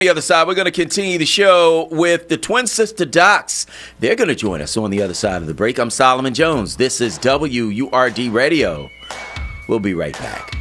The other side, we're going to continue the show with the twin sister Docs. They're going to join us on the other side of the break. I'm Solomon Jones. This is WURD Radio. We'll be right back.